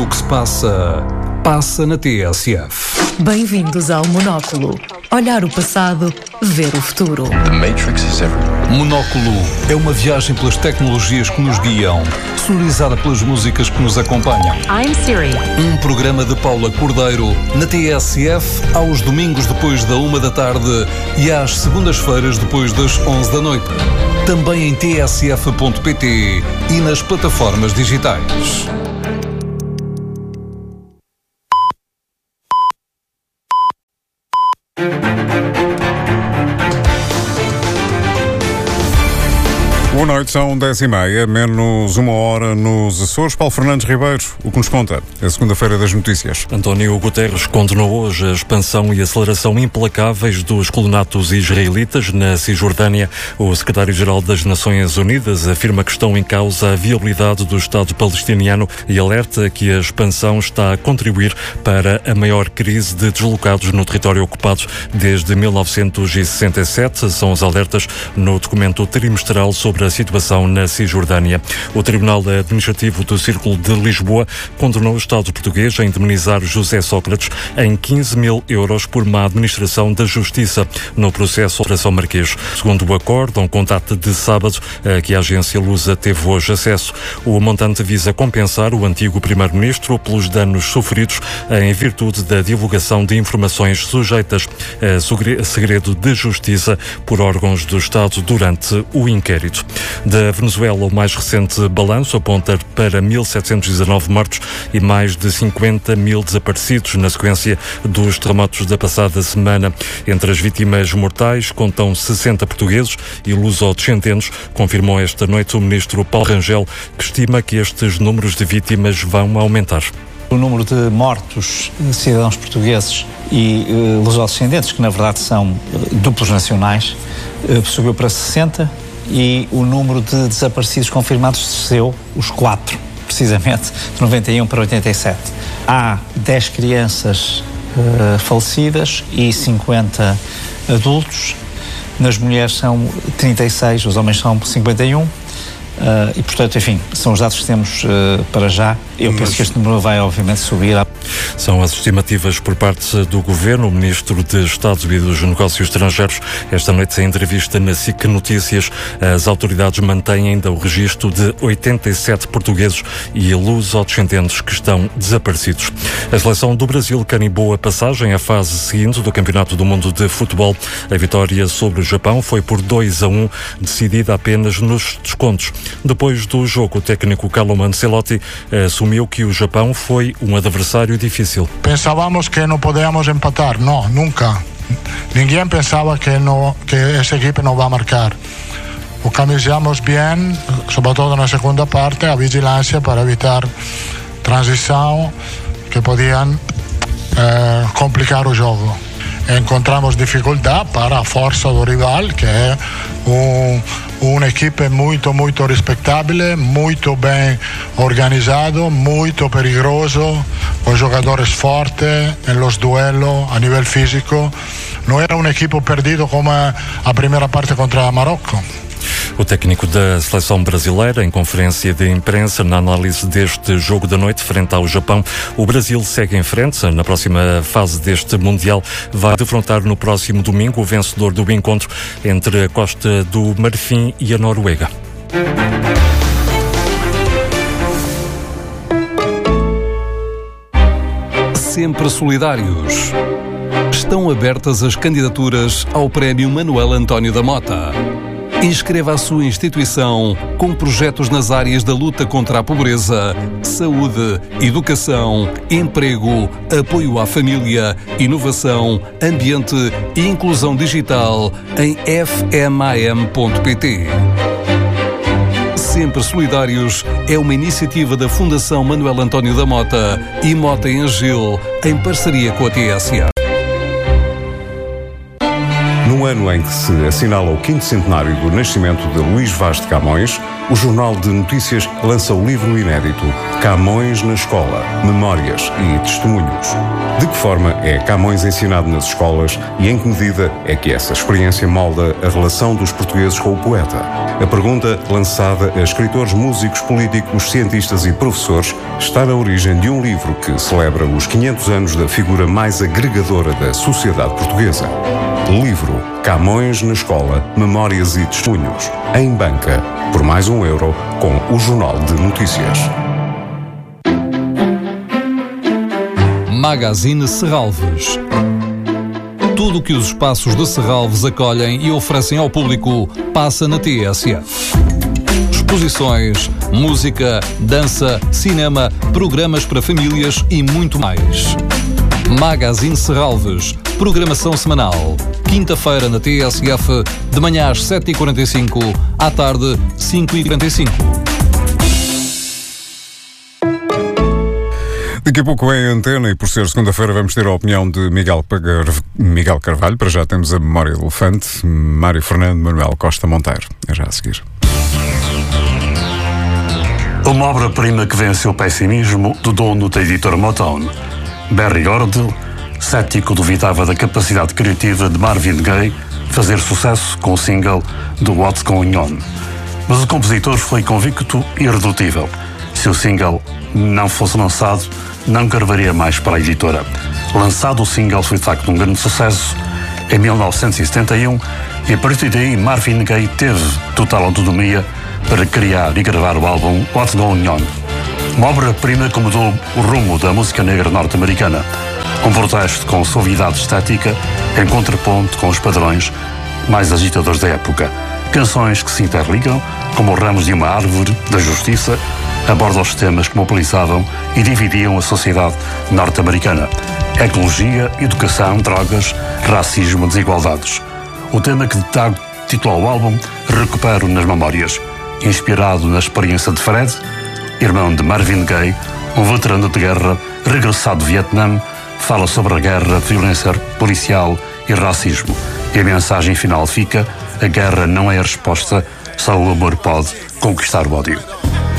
Tudo o que se passa, passa na TSF. Bem-vindos ao Monóculo. Olhar o passado, ver o futuro. The Matrix is everywhere. Monóculo é uma viagem pelas tecnologias que nos guiam, sonorizada pelas músicas que nos acompanham. I'm Siri. Um programa de Paula Cordeiro na TSF aos domingos depois da 1 da tarde e às segundas-feiras depois das 11 da noite. Também em tsf.pt e nas plataformas digitais. Boa noite, são 10h30, menos uma hora nos Açores. Paulo Fernandes Ribeiro, o que nos conta? É a segunda-feira das notícias. António Guterres condenou hoje a expansão e aceleração implacáveis dos colonatos israelitas na Cisjordânia. O secretário-geral das Nações Unidas afirma que estão em causa a viabilidade do Estado palestiniano e alerta que a expansão está a contribuir para a maior crise de deslocados no território ocupado desde 1967. São os alertas no documento trimestral sobre a situação na Cisjordânia. O Tribunal Administrativo do Círculo de Lisboa condenou o Estado português a indemnizar José Sócrates em 15 mil euros por má administração da Justiça no processo Operação Marquês. Segundo o acórdão, com data de sábado, que a agência Lusa teve hoje acesso, o montante visa compensar o antigo Primeiro-Ministro pelos danos sofridos em virtude da divulgação de informações sujeitas a segredo de justiça por órgãos do Estado durante o inquérito. Da Venezuela, o mais recente balanço aponta para 1.719 mortos e mais de 50 mil desaparecidos na sequência dos terremotos da passada semana. Entre as vítimas mortais contam 60 portugueses e luso-descendentes, confirmou esta noite o ministro Paulo Rangel, que estima que estes números de vítimas vão aumentar. O número de mortos cidadãos portugueses e luso-descendentes, que na verdade são duplos nacionais, subiu para 60 e o número de desaparecidos confirmados desceu, os 4, precisamente, de 91 para 87. Há 10 crianças falecidas e 50 adultos. Nas mulheres são 36, os homens são 51. E, portanto, enfim, são os dados que temos para já. Eu penso que este número vai, obviamente, subir. São as estimativas por parte do Governo. O Ministro de Estado e dos Negócios Estrangeiros, esta noite, em entrevista na SIC Notícias, as autoridades mantêm ainda o registro de 87 portugueses e luso-descendentes que estão desaparecidos. A seleção do Brasil carimbou a passagem à fase seguinte do Campeonato do Mundo de Futebol. A vitória sobre o Japão foi por 2-1, decidida apenas nos descontos. Depois do jogo, o técnico Carlo Ancelotti assumiu que o Japão foi um adversário difícil. Pensávamos que não podíamos empatar, não, nunca. Ninguém pensava que essa equipe não vai marcar. Organizamos bem, sobretudo na segunda parte, a vigilância para evitar transição que podiam complicar o jogo. Encontramos dificuldade para a força do rival, que é uma equipe muito respeitável, muito bem organizado, muito perigoso, com jogadores fortes nos duelos a nível físico. Não era uma equipe perdida como a primeira parte contra Marrocos. O técnico da seleção brasileira, em conferência de imprensa, na análise deste jogo da noite frente ao Japão. O Brasil segue em frente. Na próxima fase deste Mundial vai defrontar no próximo domingo o vencedor do encontro entre a Costa do Marfim e a Noruega. Sempre solidários. Estão abertas as candidaturas ao Prémio Manuel António da Mota. Inscreva a sua instituição com projetos nas áreas da luta contra a pobreza, saúde, educação, emprego, apoio à família, inovação, ambiente e inclusão digital em fmam.pt. Sempre Solidários é uma iniciativa da Fundação Manuel António da Mota e Mota em Gil, em parceria com a TSA. No ano em que se assinala o 5º centenário do nascimento de Luís Vaz de Camões, o Jornal de Notícias lança o livro inédito Camões na Escola, Memórias e Testemunhos. De que forma é Camões ensinado nas escolas e em que medida é que essa experiência molda a relação dos portugueses com o poeta? A pergunta, lançada a escritores, músicos, políticos, cientistas e professores, está na origem de um livro que celebra os 500 anos da figura mais agregadora da sociedade portuguesa. Livro Camões na Escola, Memórias e Testemunhos. Em banca, por mais €1, com o Jornal de Notícias. Magazine Serralves. Tudo o que os espaços de Serralves acolhem e oferecem ao público passa na TSF. Exposições, música, dança, cinema, programas para famílias e muito mais. Magazine Serralves. Programação semanal. Quinta-feira na TSF, de manhã às 7h45, à tarde 5h45. Daqui a pouco é a Antena e por ser segunda-feira vamos ter a opinião de Miguel Carvalho. Para já temos a memória do elefante, Mário Fernando, Manuel Costa Monteiro. É já a seguir. Uma obra-prima que vence o pessimismo do dono da editora Motown. Barry Gordy, cético, duvidava da capacidade criativa de Marvin Gaye fazer sucesso com o single do What's Going On. Mas o compositor foi convicto e irredutível. Se o single não fosse lançado, não carvaria mais para a editora. Lançado, o single foi de facto um grande sucesso em 1971 e a partir daí Marvin Gaye teve total autonomia para criar e gravar o álbum What's Going On. Uma obra-prima que mudou o rumo da música negra norte-americana. Um protesto com suavidade estética em contraponto com os padrões mais agitadores da época. Canções que se interligam, como ramos de uma árvore da justiça, abordam os temas que mobilizavam e dividiam a sociedade norte-americana. Ecologia, educação, drogas, racismo, desigualdades. O tema que dá título ao álbum Recupero nas Memórias, inspirado na experiência de Fred, irmão de Marvin Gaye, um veterano de guerra regressado do Vietnã, fala sobre a guerra, violência policial e racismo. E a mensagem final fica: a guerra não é a resposta, só o amor pode conquistar o ódio.